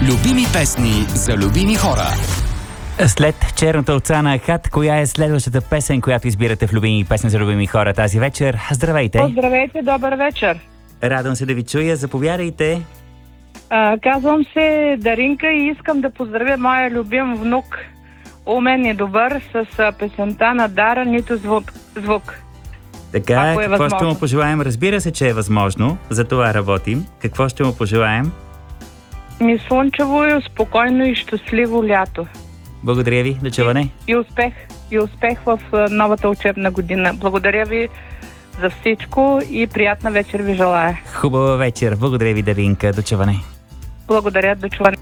Любими песни за любими хора. След черната овца на Ахат, коя е следващата песен, която избирате в любими песни за любими хора тази вечер? Здравейте! Здравейте, добър вечер. Радвам се да ви чуя, заповядайте. Казвам се Даринка и искам да поздравя моя любим внук. Умен и добър с песента на Дара "Нито звук". Така, ако е какво възможно. ще му пожелаем? Разбира се, че е възможно, за това работим. Какво ще му пожелаем? Слънчево и спокойно и щастливо лято. Благодаря ви, до чуване. И успех в новата учебна година. Благодаря ви за всичко и приятна вечер ви желая. Хубава вечер. Благодаря ви, Даринка. До чуване. Благодаря, до чуване.